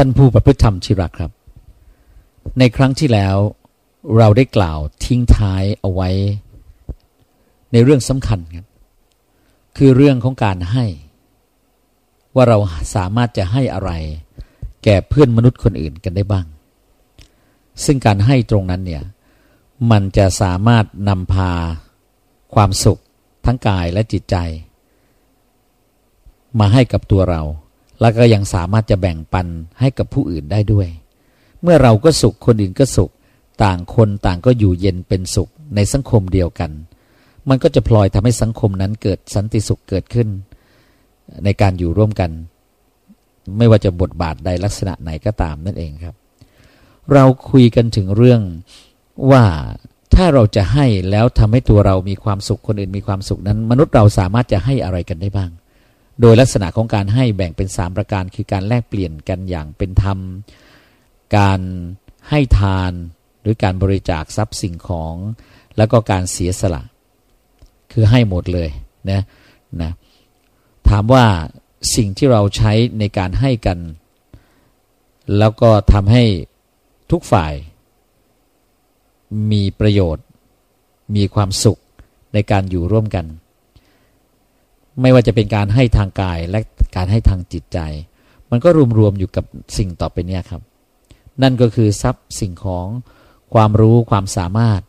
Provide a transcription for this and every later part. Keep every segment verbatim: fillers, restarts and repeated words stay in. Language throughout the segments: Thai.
านผู้ประพฤติธรรมที่รักครับในครั้งที่แล้วเราได้กล่าวทิ้งท้ายเอาไว้ในเรื่องสำคัญครับคือเรื่องของการให้ว่าเราสามารถจะให้อะไรแก่เพื่อนมนุษย์คนอื่นกันได้บ้างซึ่งการให้ตรงนั้นเนี่ยมันจะสามารถนำพาความสุขทั้งกายและจิตใจมาให้กับตัวเราแล้วก็ยังสามารถจะแบ่งปันให้กับผู้อื่นได้ด้วยเมื่อเราก็สุขคนอื่นก็สุขต่างคนต่างก็อยู่เย็นเป็นสุขในสังคมเดียวกันมันก็จะพลอยทำให้สังคมนั้นเกิดสันติสุขเกิดขึ้นในการอยู่ร่วมกันไม่ว่าจะบทบาทใดลักษณะไหนก็ตามนั่นเองครับเราคุยกันถึงเรื่องว่าถ้าเราจะให้แล้วทำให้ตัวเรามีความสุขคนอื่นมีความสุขนั้นมนุษย์เราสามารถจะให้อะไรกันได้บ้างโดยลักษณะของการให้แบ่งเป็นสามประการคือการแลกเปลี่ยนกันอย่างเป็นธรรมการให้ทานหรือการบริจาคทรัพย์สิ่งของแล้วก็การเสียสละคือให้หมดเลยนะนะถามว่าสิ่งที่เราใช้ในการให้กันแล้วก็ทำให้ทุกฝ่ายมีประโยชน์มีความสุขในการอยู่ร่วมกันไม่ว่าจะเป็นการให้ทางกายและการให้ทางจิตใจมันก็รวมๆอยู่กับสิ่งต่อไปนี้ครับนั่นก็คือทรัพย์สิ่งของความรู้ความสามารถ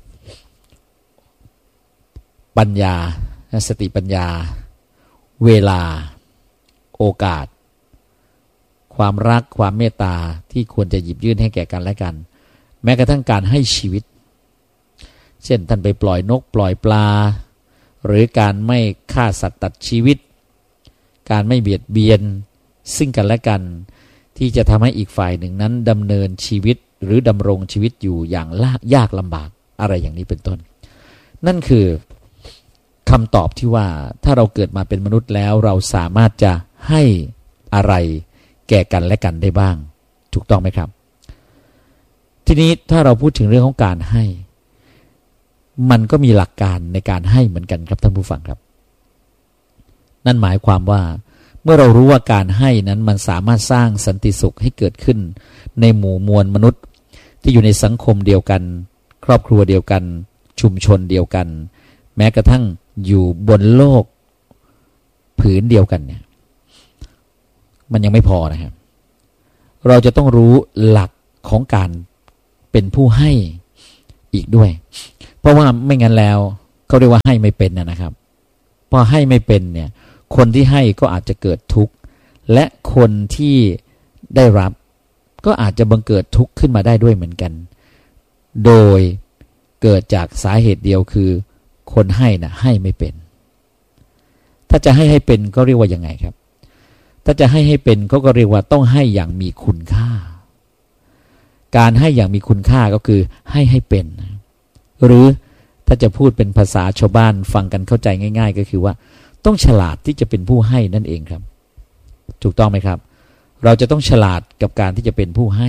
ปัญญาสติปัญญาเวลาโอกาสความรักความเมตตาที่ควรจะหยิบยื่นให้แก่กันและกันแม้กระทั่งการให้ชีวิตเช่นท่านไปปล่อยนกปล่อยปลาหรือการไม่ฆ่าสัตว์ตัดชีวิตการไม่เบียดเบียนซึ่งกันและกันที่จะทำให้อีกฝ่ายหนึ่งนั้นดำเนินชีวิตหรือดำรงชีวิตอยู่อย่างยากลำบากอะไรอย่างนี้เป็นต้นนั่นคือคำตอบที่ว่าถ้าเราเกิดมาเป็นมนุษย์แล้วเราสามารถจะให้อะไรแก่กันและกันได้บ้างถูกต้องไหมครับทีนี้ถ้าเราพูดถึงเรื่องของการให้มันก็มีหลักการในการให้เหมือนกันครับท่านผู้ฟังครับนั่นหมายความว่าเมื่อเรารู้ว่าการให้นั้นมันสามารถสร้างสันติสุขให้เกิดขึ้นในหมู่มวลมนุษย์ที่อยู่ในสังคมเดียวกันครอบครัวเดียวกันชุมชนเดียวกันแม้กระทั่งอยู่บนโลกผืนเดียวกันเนี่ยมันยังไม่พอนะครับเราจะต้องรู้หลักของการเป็นผู้ให้อีกด้วยเพราะว่าไม่งั้นแล้วเขาเรียกว่าให้ไม่เป็นนะครับพอให้ไม่เป็นเนี่ยคนที่ให้ก็อาจจะเกิดทุกข์และคนที่ได้รับก็อาจจะบังเกิดทุกข์ขึ้นมาได้ด้วยเหมือนกันโดยเกิดจากสาเหตุเดียวคือคนให้นะให้ไม่เป็นถ้าจะให้ให้เป็นก็เรียกว่ายังไงครับถ้าจะให้ให้เป็นเขาก็เรียกว่าต้องให้อย่างมีคุณค่าการให้อย่างมีคุณค่าก็คือให้ให้เป็นหรือถ้าจะพูดเป็นภาษาชาวบ้านฟังกันเข้าใจง่ายๆก็คือว่าต้องฉลาดที่จะเป็นผู้ให้นั่นเองครับถูกต้องไหมครับเราจะต้องฉลาดกับการที่จะเป็นผู้ให้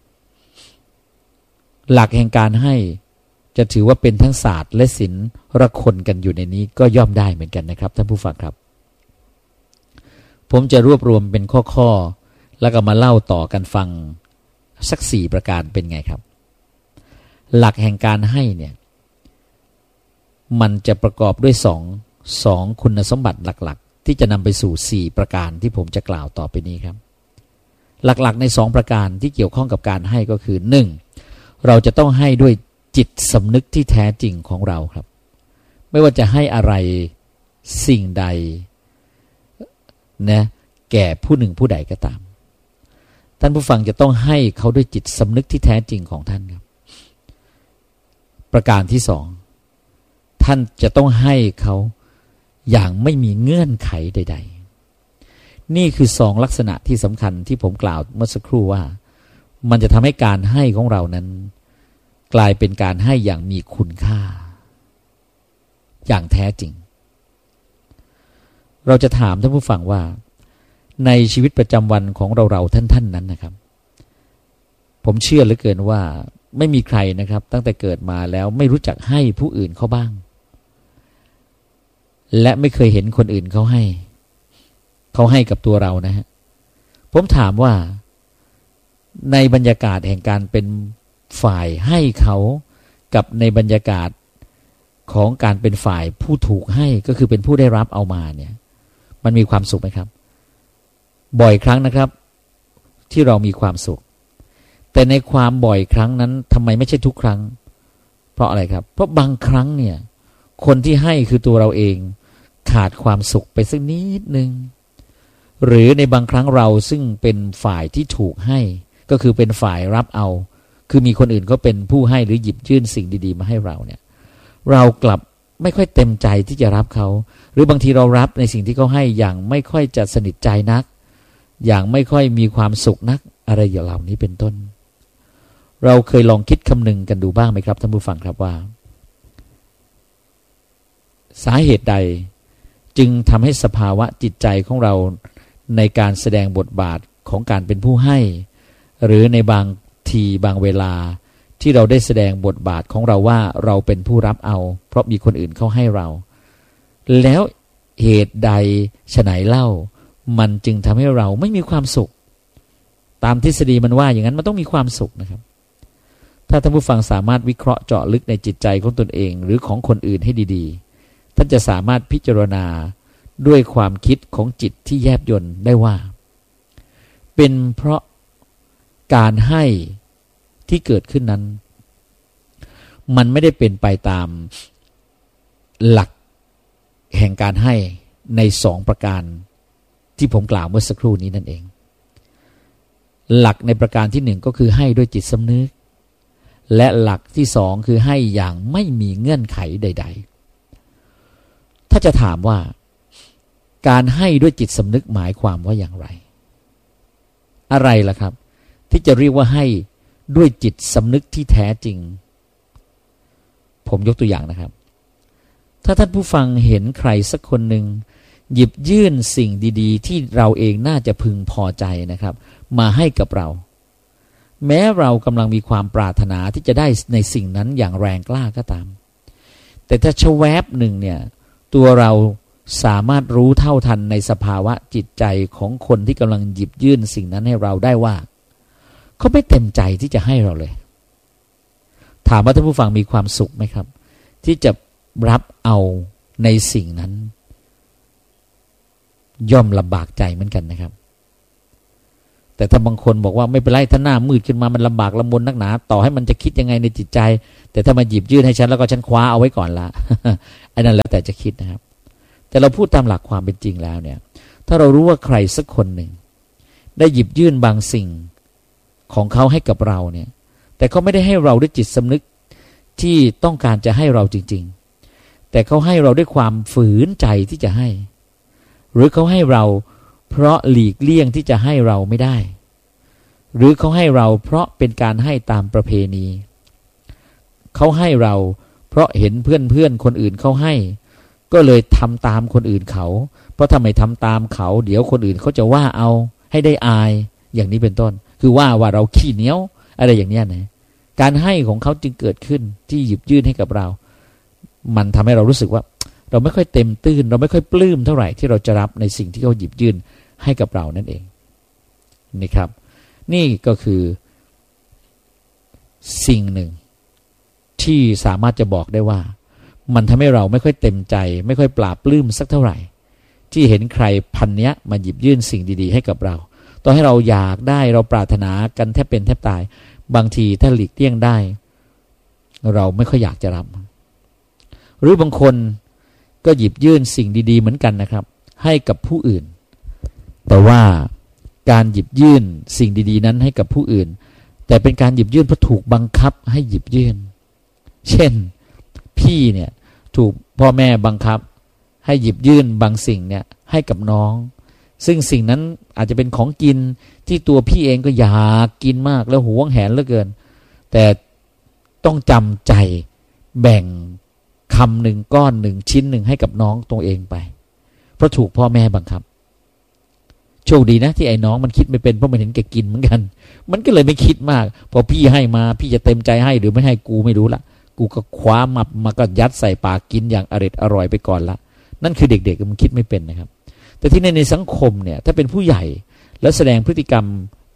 หลักแห่งการให้จะถือว่าเป็นทั้งศาสตร์และศิลป์ระคนกันอยู่ในนี้ก็ย่อมได้เหมือนกันนะครับท่านผู้ฟังครับผมจะรวบรวมเป็นข้อๆแล้วก็มาเล่าต่อกันฟังสักสี่ประการเป็นไงครับหลักแห่งการให้เนี่ยมันจะประกอบด้วยสองสองคุณสมบัติหลักๆที่จะนำไปสู่สี่ประการที่ผมจะกล่าวต่อไปนี้ครับหลักๆในสองประการที่เกี่ยวข้องกับการให้ก็คือหนึ่งเราจะต้องให้ด้วยจิตสำนึกที่แท้จริงของเราครับไม่ว่าจะให้อะไรสิ่งใดนะแก่ผู้หนึ่งผู้ใดก็ตามท่านผู้ฟังจะต้องให้เขาด้วยจิตสำนึกที่แท้จริงของท่านครับประการที่สองท่านจะต้องให้เขาอย่างไม่มีเงื่อนไขใดๆนี่คือสองลักษณะที่สำคัญที่ผมกล่าวเมื่อสักครู่ว่ามันจะทำให้การให้ของเรานั้นกลายเป็นการให้อย่างมีคุณค่าอย่างแท้จริงเราจะถามท่านผู้ฟังว่าในชีวิตประจำวันของเราเราท่านๆนั้นนะครับผมเชื่อเหลือเกินว่าไม่มีใครนะครับตั้งแต่เกิดมาแล้วไม่รู้จักให้ผู้อื่นเขาบ้างและไม่เคยเห็นคนอื่นเขาให้เขาให้กับตัวเรานะฮะผมถามว่าในบรรยากาศแห่งการเป็นฝ่ายให้เขากับในบรรยากาศของการเป็นฝ่ายผู้ถูกให้ก็คือเป็นผู้ได้รับเอามาเนี่ยมันมีความสุขไหมครับบ่อยครั้งนะครับที่เรามีความสุขแต่ในความบ่อยครั้งนั้นทำไมไม่ใช่ทุกครั้งเพราะอะไรครับเพราะบางครั้งเนี่ยคนที่ให้คือตัวเราเองขาดความสุขไปสักนิดนึงหรือในบางครั้งเราซึ่งเป็นฝ่ายที่ถูกให้ก็คือเป็นฝ่ายรับเอาคือมีคนอื่นก็เป็นผู้ให้หรือหยิบยื่นสิ่งดีๆมาให้เราเนี่ยเรากลับไม่ค่อยเต็มใจที่จะรับเขาหรือบางทีเรารับในสิ่งที่เขาให้อย่างไม่ค่อยจะสนิทใจนักอย่างไม่ค่อยมีความสุขนักอะไรอย่างเหล่านี้เป็นต้นเราเคยลองคิดคำนึงกันดูบ้างไหมครับท่านผู้ฟังครับว่าสาเหตุใดจึงทำให้สภาวะจิตใจของเราในการแสดงบทบาทของการเป็นผู้ให้หรือในบางทีบางเวลาที่เราได้แสดงบทบาทของเราว่าเราเป็นผู้รับเอาเพราะมีคนอื่นเขาให้เราแล้วเหตุใดไฉนเล่ามันจึงทำให้เราไม่มีความสุขตามทฤษฎีมันว่าอย่างนั้นมันต้องมีความสุขนะครับถ้าท่านผู้ฟังสามารถวิเคราะห์เจาะลึกในจิตใจของตนเองหรือของคนอื่นให้ดีๆท่านจะสามารถพิจารณาด้วยความคิดของจิตที่แยบยลได้ว่าเป็นเพราะการให้ที่เกิดขึ้นนั้นมันไม่ได้เป็นไปตามหลักแห่งการให้ในสองประการที่ผมกล่าวเมื่อสักครู่นี้นั่นเองหลักในประการที่หนึ่งก็คือให้ด้วยจิตสำนึกและหลักที่สองคือให้อย่างไม่มีเงื่อนไขใดๆถ้าจะถามว่าการให้ด้วยจิตสำนึกหมายความว่าอย่างไรอะไรล่ะครับที่จะเรียกว่าให้ด้วยจิตสำนึกที่แท้จริงผมยกตัวอย่างนะครับถ้าท่านผู้ฟังเห็นใครสักคนหนึ่งหยิบยื่นสิ่งดีๆที่เราเองน่าจะพึงพอใจนะครับมาให้กับเราแม้เรากำลังมีความปรารถนาที่จะได้ในสิ่งนั้นอย่างแรงกล้าก็ตามแต่ถ้าชะแวบหนึ่งเนี่ยตัวเราสามารถรู้เท่าทันในสภาวะจิตใจของคนที่กำลังหยิบยื่นสิ่งนั้นให้เราได้ว่าเขาไม่เต็มใจที่จะให้เราเลยถามว่าท่านผู้ฟังมีความสุขไหมครับที่จะรับเอาในสิ่งนั้นย่อมลำบากใจเหมือนกันนะครับแต่ถ้าบางคนบอกว่าไม่เป็นไรถ้าหน้ามืดขึ้นมามันลำบากลำบนนักหนาต่อให้มันจะคิดยังไงในจิตใจแต่ถ้ามาหยิบยื่นให้ฉันแล้วก็ฉันคว้าเอาไว้ก่อนละ อันนั้นแล้วแต่จะคิดนะครับแต่เราพูดตามหลักความเป็นจริงแล้วเนี่ยถ้าเรารู้ว่าใครสักคนหนึ่งได้หยิบยื่นบางสิ่งของเขาให้กับเราเนี่ยแต่เขาไม่ได้ให้เราด้วยจิตสำนึกที่ต้องการจะให้เราจริงๆแต่เขาให้เราด้วยความฝืนใจที่จะให้หรือเขาให้เราเพราะหลีกเลี่ยงที่จะให้เราไม่ได้หรือเขาให้เราเพราะเป็นการให้ตามประเพณีเขาให้เราเพราะเห็นเพื่อนๆคนอื่นเขาให้ก็เลยทำตามคนอื่นเขาเพราะทำไมทำตามเขาเดี๋ยวคนอื่นเขาจะว่าเอาให้ได้อายอย่างนี้เป็นต้นคือว่าว่าเราขี้เหนียวอะไรอย่างนี้นะการให้ของเขาจึงเกิดขึ้นที่หยิบยื่นให้กับเรามันทำให้เรารู้สึกว่าเราไม่ค่อยเต็มตื้นเราไม่ค่อยปลื้มเท่าไหร่ที่เราจะรับในสิ่งที่เขาหยิบยื่นให้กับเรานั่นเองนี่ครับนี่ก็คือสิ่งหนึ่งที่สามารถจะบอกได้ว่ามันทำให้เราไม่ค่อยเต็มใจไม่ค่อยปลาบปลื้มสักเท่าไหร่ที่เห็นใครพันเนี้ยมาหยิบยื่นสิ่งดีๆให้กับเราต่อให้เราอยากได้เราปรารถนากันแทบเป็นแทบตายบางทีถ้าหลีกเลี่ยงได้เราไม่ค่อยอยากจะรับหรือบางคนก็หยิบยื่นสิ่งดีๆเหมือนกันนะครับให้กับผู้อื่นแต่ว่าการหยิบยื่นสิ่งดีๆนั้นให้กับผู้อื่นแต่เป็นการหยิบยื่นเพราะถูกบังคับให้หยิบยื่นเช่นพี่เนี่ยถูกพ่อแม่บังคับให้หยิบยื่นบางสิ่งเนี่ยให้กับน้องซึ่งสิ่งนั้นอาจจะเป็นของกินที่ตัวพี่เองก็อยากกินมากแล้วหวงแหนเหลือเกินแต่ต้องจำใจแบ่งคำหนึ่งก้อนหนึ่งชิ้นหนึ่งให้กับน้องตัวเองไปเพราะถูกพ่อแม่บังคับโชคดีนะที่ไอ้น้องมันคิดไม่เป็นเพราะมันเห็นแกกินเหมือนกันมันก็เลยไม่คิดมากพอพี่ให้มาพี่จะเต็มใจให้หรือไม่ให้กูไม่รู้ละกูก็คว้ามามาก็ยัดใส่ปากกินอย่างอร่อยอร่อยไปก่อนละนั่นคือเด็กๆมันคิดไม่เป็นนะครับแต่ที่ในในสังคมเนี่ยถ้าเป็นผู้ใหญ่แล้วแสดงพฤติกรรม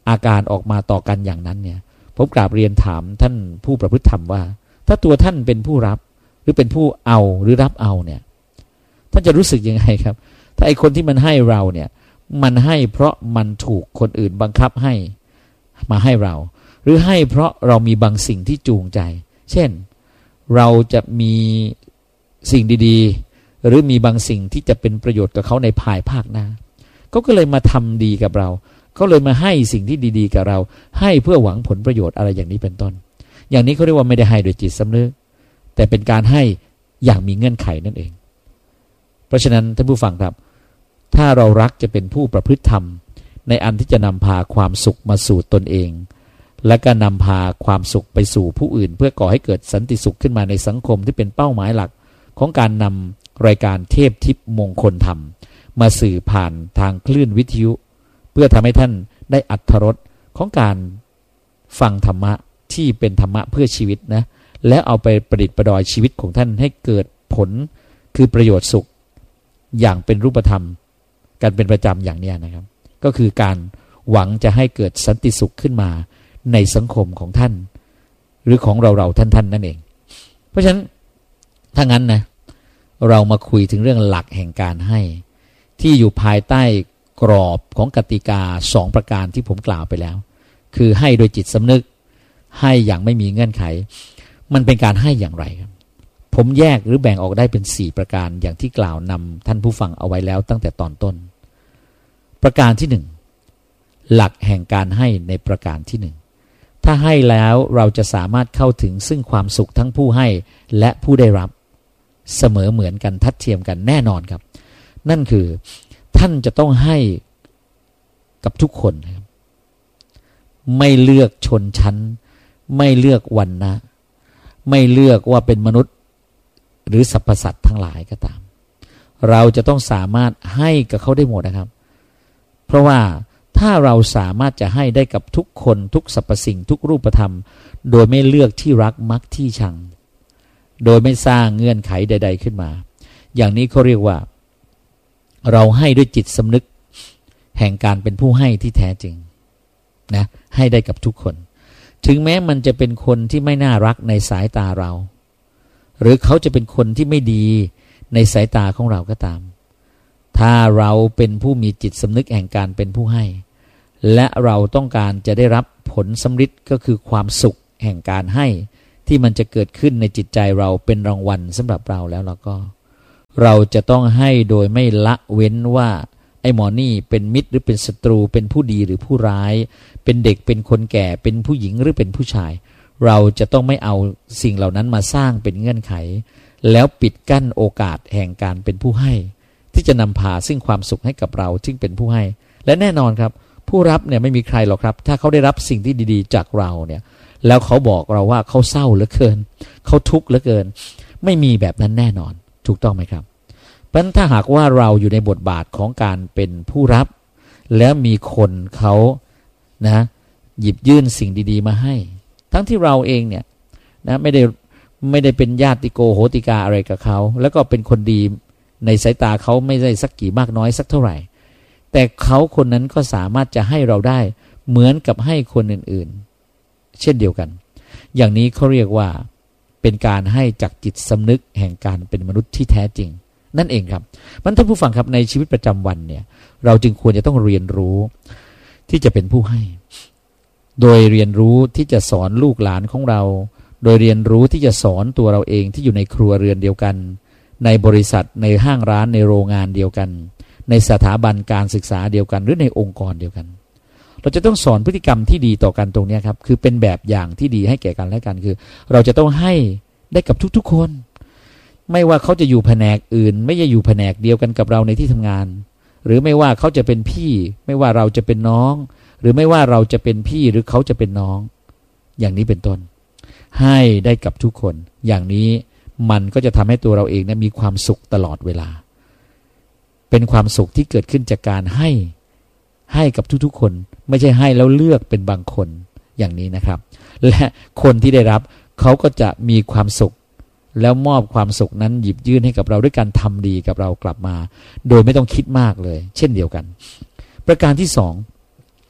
อาการออกมาต่อกันอย่างนั้นเนี่ยผมกราบเรียนถามท่านผู้ประพฤติธรรมว่าถ้าตัวท่านเป็นผู้รับหรือเป็นผู้เอาหรือรับเอาเนี่ยท่านจะรู้สึกยังไงครับถ้าไอ้คนที่มันให้เราเนี่ยมันให้เพราะมันถูกคนอื่นบังคับให้มาให้เราหรือให้เพราะเรามีบางสิ่งที่จูงใจเช่นเราจะมีสิ่งดีๆหรือมีบางสิ่งที่จะเป็นประโยชน์กับเขาในภายภาคหน้าเขาก็เลยมาทำดีกับเราเขาเลยมาให้สิ่งที่ดีๆกับเราให้เพื่อหวังผลประโยชน์อะไรอย่างนี้เป็นต้นอย่างนี้เขาเรียกว่าไม่ได้ให้โดยจิตสำนึกแต่เป็นการให้อย่างมีเงื่อนไขนั่นเองเพราะฉะนั้นท่านผู้ฟังครับถ้าเรารักจะเป็นผู้ประพฤติธรรมในอันที่จะนำพาความสุขมาสู่ตนเองและก็นำพาความสุขไปสู่ผู้อื่นเพื่อก่อให้เกิดสันติสุขขึ้นมาในสังคมที่เป็นเป้าหมายหลักของการนำรายการเทพทิพย์มงคลธรรมมาสื่อผ่านทางคลื่นวิทยุเพื่อทำให้ท่านได้อรรถรสของการฟังธรรมะที่เป็นธรรมะเพื่อชีวิตนะและเอาไปประดิษฐ์ประดอยชีวิตของท่านให้เกิดผลคือประโยชน์สุขอย่างเป็นรูปธรรมการเป็นประจำอย่างนี้นะครับก็คือการหวังจะให้เกิดสันติสุขขึ้นมาในสังคมของท่านหรือของเราเราท่านท่านนั่นเองเพราะฉะนั้นถ้างั้นนะเรามาคุยถึงเรื่องหลักแห่งการให้ที่อยู่ภายใต้กรอบของกติกาสองประการที่ผมกล่าวไปแล้วคือให้โดยจิตสำนึกให้อย่างไม่มีเงื่อนไขมันเป็นการให้อย่างไรครับผมแยกหรือแบ่งออกได้เป็นสี่ประการอย่างที่กล่าวนำท่านผู้ฟังเอาไว้แล้วตั้งแต่ตอนต้นประการที่หนึ่งหลักแห่งการให้ในประการที่หนึ่งถ้าให้แล้วเราจะสามารถเข้าถึงซึ่งความสุขทั้งผู้ให้และผู้ได้รับเสมอเหมือนกันทัดเทียมกันแน่นอนครับนั่นคือท่านจะต้องให้กับทุกคนนะครับไม่เลือกชนชั้นไม่เลือกวรรณะไม่เลือกว่าเป็นมนุษย์หรือสรรพสัตว์ทั้งหลายก็ตามเราจะต้องสามารถให้กับเขาได้หมดนะครับเพราะว่าถ้าเราสามารถจะให้ได้กับทุกคนทุกสรรพสิ่งทุกรูปธรรมโดยไม่เลือกที่รักมักที่ชังโดยไม่สร้างเงื่อนไขใดๆขึ้นมาอย่างนี้เขาเรียกว่าเราให้ด้วยจิตสำนึกแห่งการเป็นผู้ให้ที่แท้จริงนะให้ได้กับทุกคนถึงแม้มันจะเป็นคนที่ไม่น่ารักในสายตาเราหรือเขาจะเป็นคนที่ไม่ดีในสายตาของเราก็ตามถ้าเราเป็นผู้มีจิตสำนึกแห่งการเป็นผู้ให้และเราต้องการจะได้รับผลสำฤทธิ์ก็คือความสุขแห่งการให้ที่มันจะเกิดขึ้นในจิตใจเราเป็นรางวัลสำหรับเราแล้วเราก็เราจะต้องให้โดยไม่ละเว้นว่าไอ้หมอนี่เป็นมิตรหรือเป็นศัตรูเป็นผู้ดีหรือผู้ร้ายเป็นเด็กเป็นคนแก่เป็นผู้หญิงหรือเป็นผู้ชายเราจะต้องไม่เอาสิ่งเหล่านั้นมาสร้างเป็นเงื่อนไขแล้วปิดกั้นโอกาสแห่งการเป็นผู้ให้ที่จะนำพาซึ่งความสุขให้กับเราซึ่งเป็นผู้ให้และแน่นอนครับผู้รับเนี่ยไม่มีใครหรอกครับถ้าเขาได้รับสิ่งที่ดีๆจากเราเนี่ยแล้วเขาบอกเราว่าเขาเศร้าเหลือเกินเขาทุกข์เหลือเกินไม่มีแบบนั้นแน่นอนถูกต้องไหมครับเพราะฉะนั้นถ้าหากว่าเราอยู่ในบทบาทของการเป็นผู้รับแล้วมีคนเขานะหยิบยื่นสิ่งดีๆมาให้ทั้งที่เราเองเนี่ยนะไม่ได้ไม่ได้เป็นญาติโกโหติกาอะไรกับเขาแล้วก็เป็นคนดีในสายตาเขาไม่ได้สักกี่มากน้อยสักเท่าไหร่แต่เขาคนนั้นก็สามารถจะให้เราได้เหมือนกับให้คนอื่นๆเช่นเดียวกันอย่างนี้เขาเรียกว่าเป็นการให้จากจิตสำนึกแห่งการเป็นมนุษย์ที่แท้จริงนั่นเองครับมันท่านผู้ฟังครับในชีวิตประจำวันเนี่ยเราจึงควรจะต้องเรียนรู้ที่จะเป็นผู้ให้โดยเรียนรู้ที่จะสอนลูกหลานของเราโดยเรียนรู้ที่จะสอนตัวเราเองที่อยู่ในครัวเรือนเดียวกันในบริษัทในห้างร้านในโรงงานเดียวกันในสถาบันการศึกษาเดียวกันหรือในองค์กรเดียวกันเราจะต้องสอนพฤติกรรมที่ดีต่อกันตรงนี้ครับคือเป็นแบบอย่างที่ดีให้แก่กันและกันคือเราจะต้องให้ได้กับทุกๆคนไม่ว่าเขาจะอยู่แผนกอื่นไม่ใช่อยู่แผนกเดียวกันกับเราในที่ทำงานหรือไม่ว่าเขาจะเป็นพี่ไม่ว่าเราจะเป็นน้องหรือไม่ว่าเราจะเป็นพี่หรือเขาจะเป็นน้องอย่างนี้เป็นต้นให้ได้กับทุกคนอย่างนี้มันก็จะทำให้ตัวเราเองนะมีความสุขตลอดเวลาเป็นความสุขที่เกิดขึ้นจากการให้ให้กับทุกๆคนไม่ใช่ให้แล้วเลือกเป็นบางคนอย่างนี้นะครับและคนที่ได้รับเขาก็จะมีความสุขแล้วมอบความสุขนั้นหยิบยื่นให้กับเราด้วยการทำดีกับเรากลับมาโดยไม่ต้องคิดมากเลยเช่นเดียวกันประการที่สอง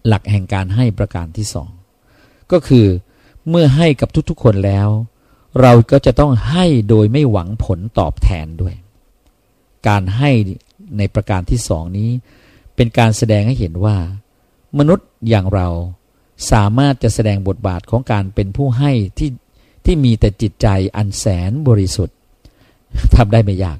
หลักแห่งการให้ประการที่สองก็คือเมื่อให้กับทุกๆคนแล้วเราก็จะต้องให้โดยไม่หวังผลตอบแทนด้วยการให้ในประการที่สองนี้เป็นการแสดงให้เห็นว่ามนุษย์อย่างเราสามารถจะแสดงบทบาทของการเป็นผู้ให้ที่ที่มีแต่จิตใจอันแสนบริสุทธิ์ทำได้ไม่ยาก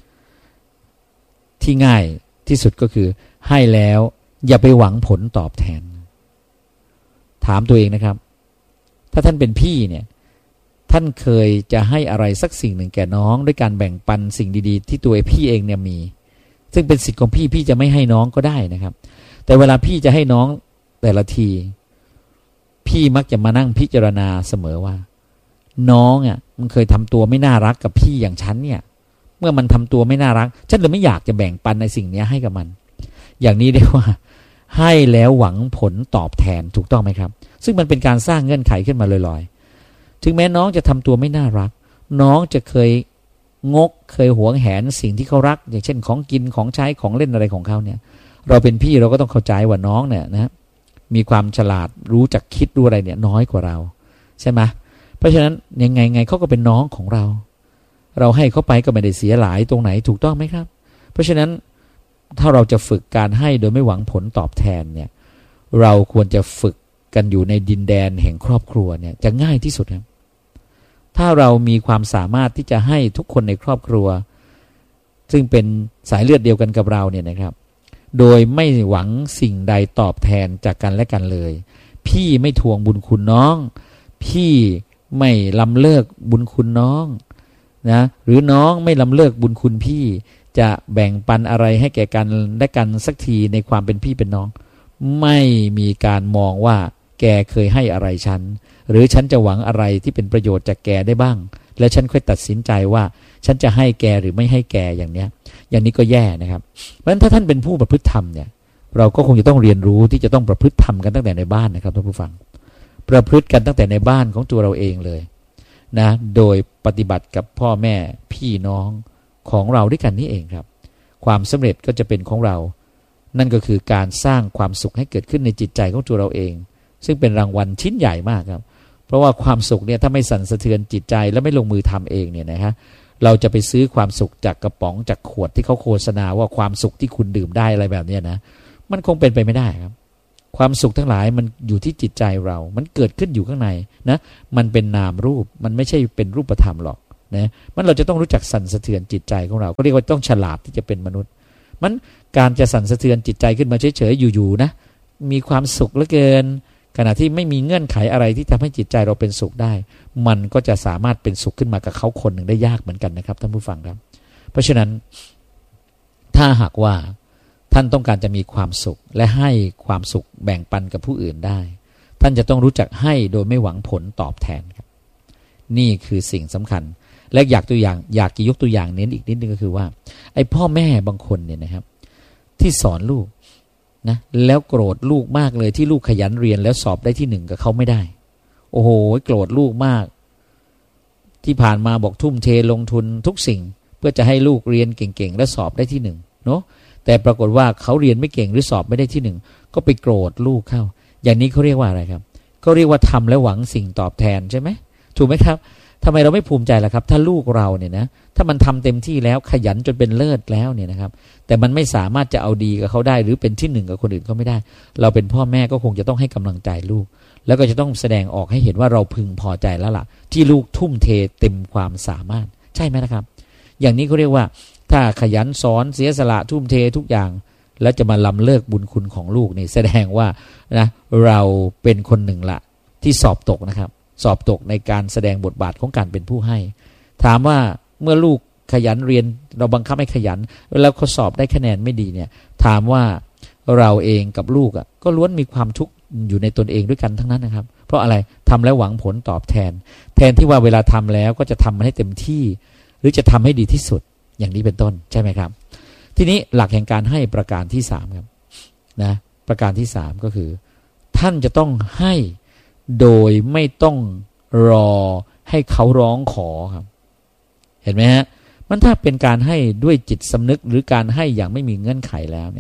ที่ง่ายที่สุดก็คือให้แล้วอย่าไปหวังผลตอบแทนถามตัวเองนะครับถ้าท่านเป็นพี่เนี่ยท่านเคยจะให้อะไรสักสิ่งหนึ่งแก่น้องด้วยการแบ่งปันสิ่งดีๆที่ตัวพี่เองเนี่ยมีซึ่งเป็นสิทธิ์ของพี่พี่จะไม่ให้น้องก็ได้นะครับแต่เวลาพี่จะให้น้องแต่ละทีพี่มักจะมานั่งพิจารณาเสมอว่าน้องอ่ะมันเคยทำตัวไม่น่ารักกับพี่อย่างฉันเนี่ยเมื่อมันทำตัวไม่น่ารักฉันเลยไม่อยากจะแบ่งปันในสิ่งนี้ให้กับมันอย่างนี้เรียกว่าให้แล้วหวังผลตอบแทนถูกต้องไหมครับซึ่งมันเป็นการสร้างเงื่อนไขขึ้นมาลอยๆถึงแม้น้องจะทำตัวไม่น่ารักน้องจะเคยงกเคยหวงแหนสิ่งที่เขารักอย่างเช่นของกินของใช้ของเล่นอะไรของเขาเนี่ยเราเป็นพี่เราก็ต้องเข้าใจว่าน้องเนี่ยนะมีความฉลาดรู้จักคิดรู้อะไรเนี่ยน้อยกว่าเราใช่ไหมเพราะฉะนั้นยังไงไงเขาก็เป็นน้องของเราเราให้เขาไปก็ไม่ได้เสียหลายตรงไหนถูกต้องไหมครับเพราะฉะนั้นถ้าเราจะฝึกการให้โดยไม่หวังผลตอบแทนเนี่ยเราควรจะฝึกกันอยู่ในดินแดนแห่งครอบครัวเนี่ยจะง่ายที่สุดครับถ้าเรามีความสามารถที่จะให้ทุกคนในครอบครัวซึ่งเป็นสายเลือดเดียวกันกับเราเนี่ยนะครับโดยไม่หวังสิ่งใดตอบแทนจากกันและกันเลยพี่ไม่ทวงบุญคุณน้องพี่ไม่ล้ำเลิกบุญคุณน้องนะหรือน้องไม่ล้ำเลิกบุญคุณพี่จะแบ่งปันอะไรให้แก่กันและกันสักทีในความเป็นพี่เป็นน้องไม่มีการมองว่าแกเคยให้อะไรฉันหรือฉันจะหวังอะไรที่เป็นประโยชน์จากแกได้บ้างแล้วฉันค่อยตัดสินใจว่าฉันจะให้แกหรือไม่ให้แกอย่างเนี้ยอย่างนี้ก็แย่นะครับเพราะฉะนั้นถ้าท่านเป็นผู้ประพฤติธรรมเนี่ยเราก็คงจะต้องเรียนรู้ที่จะต้องประพฤติธรรมกันตั้งแต่ในบ้านนะครับท่านผู้ฟังประพฤติกันตั้งแต่ในบ้านของตัวเราเองเลยนะโดยปฏิบัติกับพ่อแม่พี่น้องของเราด้วยกันนี่เองครับความสำเร็จก็จะเป็นของเรานั่นก็คือการสร้างความสุขให้เกิดขึ้นในจิตใจของตัวเราเองซึ่งเป็นรางวัลชิ้นใหญ่มากครับเพราะว่าความสุขเนี่ยถ้าไม่สั่นสะเทือนจิตใจและไม่ลงมือทำเองเนี่ยนะฮะเราจะไปซื้อความสุขจากกระป๋องจากขวดที่เขาโฆษณาว่าความสุขที่คุณดื่มได้อะไรแบบนี้นะมันคงเป็นไปไม่ได้ครับความสุขทั้งหลายมันอยู่ที่จิตใจเรามันเกิดขึ้นอยู่ข้างในนะมันเป็นนามรูปมันไม่ใช่เป็นรูปธรรมหรอกนะมันเราจะต้องรู้จักสั่นสะเทือนจิตใจของเราก็เรียกว่าต้องฉลาดที่จะเป็นมนุษย์มันการจะสั่นสะเทือนจิตใจขึ้นมาเฉยๆอยู่ๆนะมีความสุขเหลือเกินขณะที่ไม่มีเงื่อนไขอะไรที่ทำให้จิตใจเราเป็นสุขได้มันก็จะสามารถเป็นสุขขึ้นมากับเขาคนหนึ่งได้ยากเหมือนกันนะครับท่านผู้ฟังครับเพราะฉะนั้นถ้าหากว่าท่านต้องการจะมีความสุขและให้ความสุขแบ่งปันกับผู้อื่นได้ท่านจะต้องรู้จักให้โดยไม่หวังผลตอบแทนครับนี่คือสิ่งสำคัญและอยากตัวอย่างอยากจะยกตัวอย่างเน้นอีกนิดนึงก็คือว่าไอ้พ่อแม่บางคนเนี่ยนะครับที่สอนลูกนะแล้วโกรธลูกมากเลยที่ลูกขยันเรียนแล้วสอบได้ที่หนึ่งกับเขาไม่ได้โอ้โหโกรธลูกมากที่ผ่านมาบอกทุ่มเทลงทุนทุกสิ่งเพื่อจะให้ลูกเรียนเก่งๆและสอบได้ที่หนึ่งเนาะแต่ปรากฏว่าเขาเรียนไม่เก่งหรือสอบไม่ได้ที่หนึ่งก็ไปโกรธลูกเข้าอย่างนี้เขาเรียกว่าอะไรครับเขาเรียกว่าทำแล้วหวังสิ่งตอบแทนใช่ไหมถูกไหมครับทำไมเราไม่ภูมิใจล่ะครับถ้าลูกเราเนี่ยนะถ้ามันทำเต็มที่แล้วขยันจนเป็นเลิศแล้วเนี่ยนะครับแต่มันไม่สามารถจะเอาดีกับเขาได้หรือเป็นที่หนึ่งกับคนอื่นเขาไม่ได้เราเป็นพ่อแม่ก็คงจะต้องให้กำลังใจลูกแล้วก็จะต้องแสดงออกให้เห็นว่าเราพึงพอใจแล้วล่ะที่ลูกทุ่มเทเต็มความสามารถใช่ไหมนะครับอย่างนี้เขาเรียกว่าถ้าขยันสอนเสียสละทุ่มเททุกอย่างแล้วจะมาล้ำเลิกบุญคุณของลูกนี่แสดงว่านะเราเป็นคนหนึ่งละที่สอบตกนะครับสอบตกในการแสดงบทบาทของการเป็นผู้ให้ถามว่าเมื่อลูกขยันเรียนเราบังคับให้ขยันแล้วเขาสอบได้คะแนนไม่ดีเนี่ยถามว่าเราเองกับลูกอ่ะก็ล้วนมีความทุกข์อยู่ในตนเองด้วยกันทั้งนั้นนะครับเพราะอะไรทำแล้วหวังผลตอบแทนแทนที่ว่าเวลาทำแล้วก็จะทำมันให้เต็มที่หรือจะทำให้ดีที่สุดอย่างนี้เป็นต้นใช่ไหมครับทีนี้หลักแห่งการให้ประการที่สามครับนะประการที่สามก็คือท่านจะต้องให้โดยไม่ต้องรอให้เขาร้องขอครับเห็นไหมฮะมันถ้าเป็นการให้ด้วยจิตสำนึกหรือการให้อย่างไม่มีเงื่อนไขแล้วเนี่ย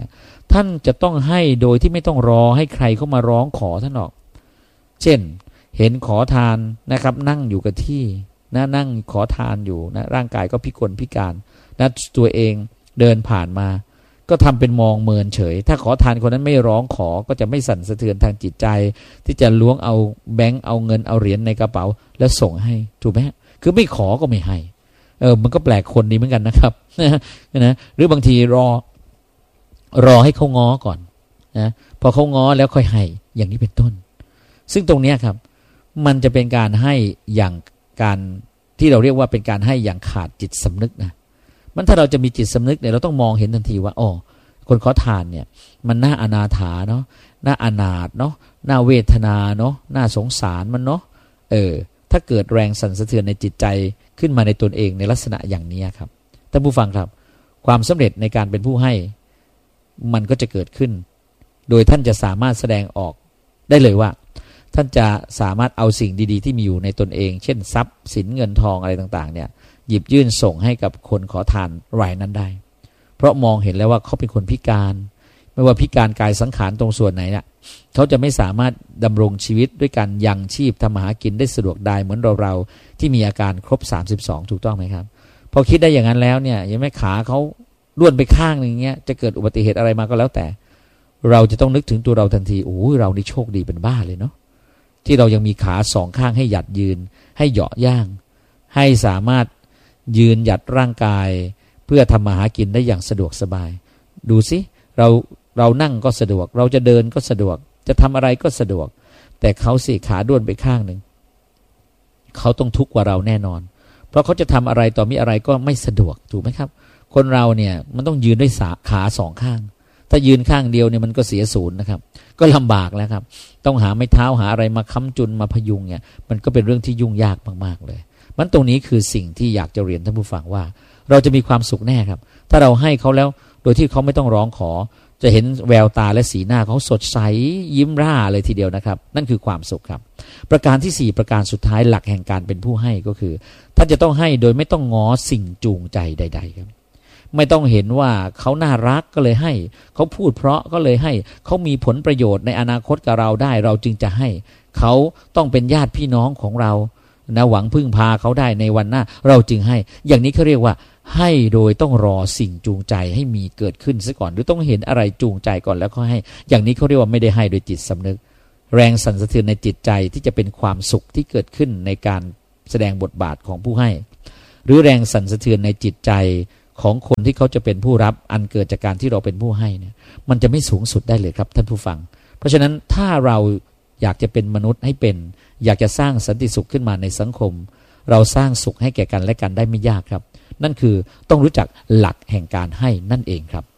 ท่านจะต้องให้โดยที่ไม่ต้องรอให้ใครเข้ามาร้องขอท่านหรอกเช่นเห็นขอทานนะครับนั่งอยู่กับที่นะนั่งขอทานอยู่นะร่างกายก็พิกลพิการนะตัวเองเดินผ่านมาก็ทำเป็นมองเมินเฉยถ้าขอทานคนนั้นไม่ร้องขอก็จะไม่สั่นสะเทือนทางจิตใจที่จะล้วงเอาแบงค์เอาเงินเอาเหรียญในกระเป๋าแล้วส่งให้ถูกไหมคือไม่ขอก็ไม่ให้เออมันก็แปลกคนดีเหมือนกันนะครับนะหรือบางทีรอรอให้เขาง้อก่อนนะพอเขาง้อแล้วค่อยให้อย่างนี้เป็นต้นซึ่งตรงนี้ครับมันจะเป็นการให้อย่างการที่เราเรียกว่าเป็นการให้อย่างขาดจิตสำนึกนะมันถ้าเราจะมีจิตสำนึกเนี่ยเราต้องมองเห็นทันทีว่าอ๋อคนขอทานเนี่ยมันน่าอนาถาเนาะน่าอนาถเนาะน่าเวทนาเนาะน่าสงสารมันเนาะเออถ้าเกิดแรงสั่นสะเทือนในจิตใจขึ้นมาในตนเองในลักษณะอย่างนี้ครับท่านผู้ฟังครับความสำเร็จในการเป็นผู้ให้มันก็จะเกิดขึ้นโดยท่านจะสามารถแสดงออกได้เลยว่าท่านจะสามารถเอาสิ่งดีๆที่มีอยู่ในตนเองเช่นทรัพย์สินเงินทองอะไรต่างๆเนี่ยหยิบยื่นส่งให้กับคนขอทานรายนั้นได้เพราะมองเห็นแล้วว่าเขาเป็นคนพิการไม่ว่าพิการกายสังขารตรงส่วนไหนเนี่ยเขาจะไม่สามารถดำรงชีวิตด้วยการยังชีพทำมาหากินได้สะดวกได้เหมือนเราเราที่มีอาการครบสามสิบสองถูกต้องไหมครับพอคิดได้อย่างนั้นแล้วเนี่ยยังไม่ขาเขาด้วนไปข้างนึงเงี้ยจะเกิดอุบัติเหตุอะไรมาก็แล้วแต่เราจะต้องนึกถึงตัวเราทันทีโอ้ยเรานี่โชคดีเป็นบ้าเลยเนาะที่เรายังมีขาสองข้างให้หยัดยืนให้เหยาะย่างให้สามารถยืนหยัดร่างกายเพื่อทำมาหากินได้อย่างสะดวกสบายดูสิเราเรานั่งก็สะดวกเราจะเดินก็สะดวกจะทำอะไรก็สะดวกแต่เขาสิขาด้วนไปข้างหนึ่งเขาต้องทุกข์กว่าเราแน่นอนเพราะเขาจะทำอะไรต่อมีอะไรก็ไม่สะดวกถูกไหมครับคนเราเนี่ยมันต้องยืนด้วยขาสองข้างถ้ายืนข้างเดียวเนี่ยมันก็เสียศูนย์นะครับก็ลำบากแล้วครับต้องหาไม้เท้าหาอะไรมาค้ำจุนมาพยุงเนี่ยมันก็เป็นเรื่องที่ยุ่งยากมากๆเลยมันตรงนี้คือสิ่งที่อยากจะเรียนท่านผู้ฟังว่าเราจะมีความสุขแน่ครับถ้าเราให้เขาแล้วโดยที่เขาไม่ต้องร้องขอจะเห็นแววตาและสีหน้าเขาสดใสยิ้มร่าเลยทีเดียวนะครับนั่นคือความสุขครับประการที่สี่ประการสุดท้ายหลักแห่งการเป็นผู้ให้ก็คือท่านจะต้องให้โดยไม่ต้องง้อสิ่งจูงใจใดๆครับไม่ต้องเห็นว่าเขาน่ารักก็เลยให้เขาพูดเพราะก็เลยให้เขามีผลประโยชน์ในอนาคตกับเราได้เราจึงจะให้เขาต้องเป็นญาติพี่น้องของเรานะหวังพึ่งพาเขาได้ในวันหน้าเราจึงให้อย่างนี้เขาเรียกว่าให้โดยต้องรอสิ่งจูงใจให้มีเกิดขึ้นซะก่อนหรือต้องเห็นอะไรจูงใจก่อนแล้วก็ให้อย่างนี้เขาเรียกว่าไม่ได้ให้โดยจิตสำนึกแรงสั่นสะเทือนในจิตใจที่จะเป็นความสุขที่เกิดขึ้นในการแสดงบทบาทของผู้ให้หรือแรงสั่นสะเทือนในจิตใจของคนที่เขาจะเป็นผู้รับอันเกิดจากการที่เราเป็นผู้ให้เนี่ยมันจะไม่สูงสุดได้เลยครับท่านผู้ฟังเพราะฉะนั้นถ้าเราอยากจะเป็นมนุษย์ให้เป็นอยากจะสร้างสันติสุขขึ้นมาในสังคมเราสร้างสุขให้แก่กันและกันได้ไม่ยากครับนั่นคือต้องรู้จักหลักแห่งการให้นั่นเองครับ